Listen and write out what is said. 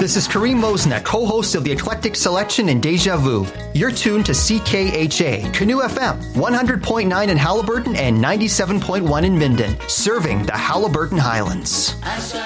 This is Kareem Mosna, co-host of the Eclectic Selection and Deja Vu. You're tuned to CKHA, Canoe FM, 100.9 in Halliburton and 97.1 in Minden, serving the Halliburton Highlands.